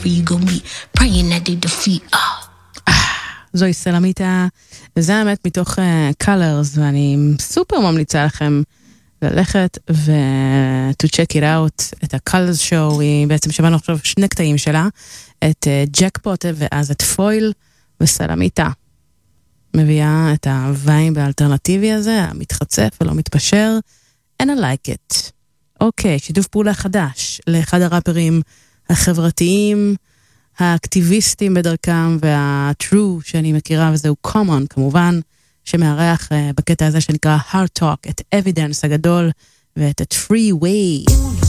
you go meet, praying that they defeat. זוהי סלמיתה, וזה האמת מתוך Colors, ואני סופר ממליצה לכם ללכת to check it out, את ה-Colors show, היא בעצם שמענו עכשיו שני קטעים שלה, את ג'קפוט ואז את פויל, וסלמיתה מביאה את הוויים האלטרנטיבי הזה, המתחצף ולא מתפשר, and I like it. אוקיי, שיתוף פעולה חדש לאחד הראפרים החברתיים, האקטיביסטים בדרכם, וה-true שאני מכירה, וזהו common כמובן, שמארח בקטע הזה שנקרא Hard Talk, את Evidence הגדול, ואת ה-Free Way.